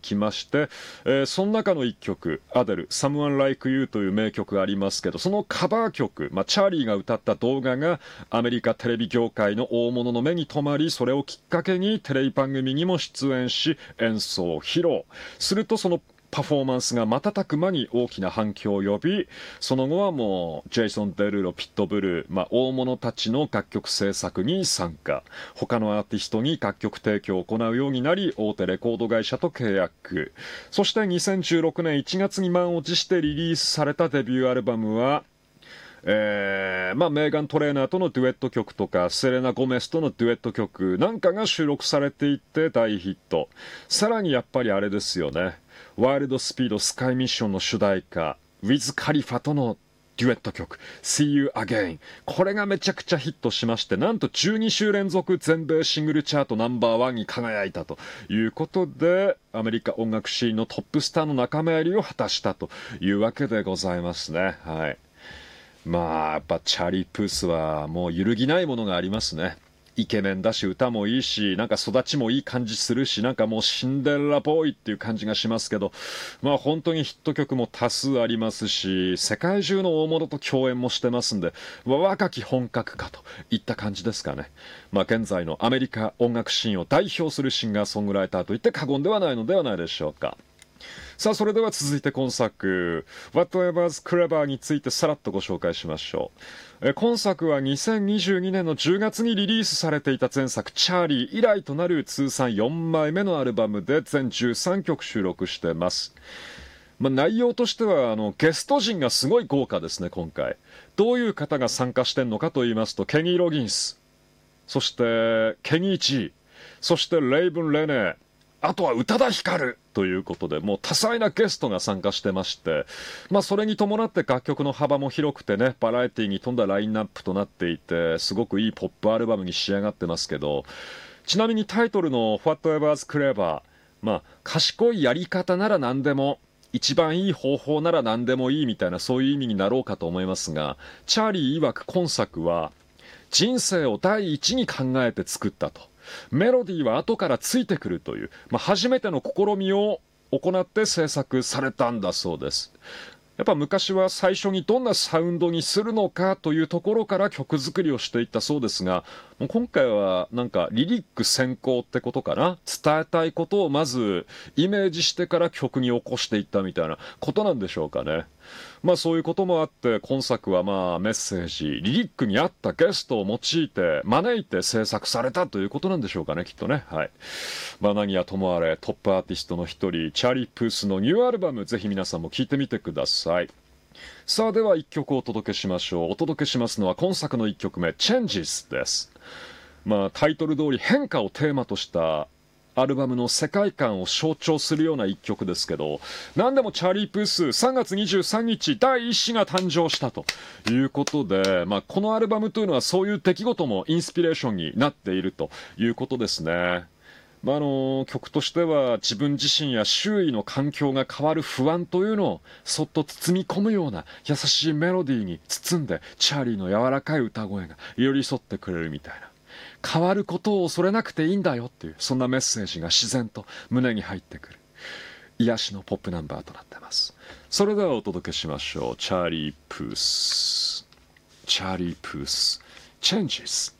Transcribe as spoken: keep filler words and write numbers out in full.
きまして、えー、その中のいっきょくアデル Someone Like You という名曲がありますけど、そのカバー曲、まあ、チャーリーが歌った動画がアメリカテレビ業界の大物の目に留まり、それをきっかけにテレビ番組にも出演し演奏を披露すると、そのパフォーマンスが瞬く間に大きな反響を呼び、その後はもうジェイソン・デルロ、ピットブル、まあ、大物たちの楽曲制作に参加、他のアーティストに楽曲提供を行うようになり、大手レコード会社と契約。そしてにせんじゅうろくねんいちがつに満を持してリリースされたデビューアルバムは、えーまあ、メーガン・トレーナーとのデュエット曲とかセレナ・ゴメスとのデュエット曲なんかが収録されていって大ヒット。さらにやっぱりあれですよね、ワイルドスピードスカイミッションの主題歌ウィズ・カリファとのデュエット曲 See You Again、 これがめちゃくちゃヒットしまして、なんとじゅうにしゅう連続全米シングルチャートナンバーワンに輝いたということで、アメリカ音楽シーンのトップスターの仲間入りを果たしたというわけでございますね。はい、まあやっぱチャーリー・プースはもう揺るぎないものがありますね。イケメンだし歌もいいし、なんか育ちもいい感じするし、なんかもうシンデレラボーイっていう感じがしますけど、まあ本当にヒット曲も多数ありますし、世界中の大物と共演もしてますんで、若き本格化といった感じですかね。まあ現在のアメリカ音楽シーンを代表するシンガーソングライターといって過言ではないのではないでしょうか。さあそれでは続いて今作 Whatever's Clever についてさらっとご紹介しましょう。え今作はにせんにじゅうにねんのじゅうがつにリリースされていた前作チャーリー以来となる通算よんまいめのアルバムで全じゅうさんきょく収録しています。まあ、内容としてはあのゲスト陣がすごい豪華ですね。今回どういう方が参加してんのかと言いますと、ケニー・ロギンス、そしてケニー・ジー、そしてレイブン・レネー、あとは宇多田ヒカルということで、もう多彩なゲストが参加してまして、まあそれに伴って楽曲の幅も広くてね、バラエティに富んだラインナップとなっていて、すごくいいポップアルバムに仕上がってますけど、ちなみにタイトルの Whatever's Clever、 まあ賢いやり方なら何でも、一番いい方法なら何でもいいみたいな、そういう意味になろうかと思いますが、チャーリー曰く今作は人生を第一に考えて作ったと、メロディーは後からついてくるという、まあ、初めての試みを行って制作されたんだそうです。やっぱ昔は最初にどんなサウンドにするのかというところから曲作りをしていったそうですが、もう今回はなんかリリック先行ってことかな、伝えたいことをまずイメージしてから曲に起こしていったみたいなことなんでしょうかね。まあそういうこともあって今作はまあメッセージ、リリックに合ったゲストを用いて招いて制作されたということなんでしょうかね、きっとね。はい。まあ何はともあれトップアーティストの一人チャーリー・プースのニューアルバム、ぜひ皆さんも聴いてみてください。さあではいっきょくお届けしましょう。お届けしますのは今作のいっきょくめ Changes です。まあタイトル通り変化をテーマとしたアルバムの世界観を象徴するような一曲ですけど、何でもチャーリー・プースさんがつにじゅうさんにちだいいっ子が誕生したということで、まあ、このアルバムというのはそういう出来事もインスピレーションになっているということですね。まあ、あの曲としては自分自身や周囲の環境が変わる不安というのをそっと包み込むような優しいメロディーに包んで、チャーリーの柔らかい歌声が寄り添ってくれるみたいな、変わることを恐れなくていいんだよっていう、そんなメッセージが自然と胸に入ってくる癒しのポップナンバーとなっています。それではお届けしましょう。チャーリー・プース、チャーリー・プース Changes。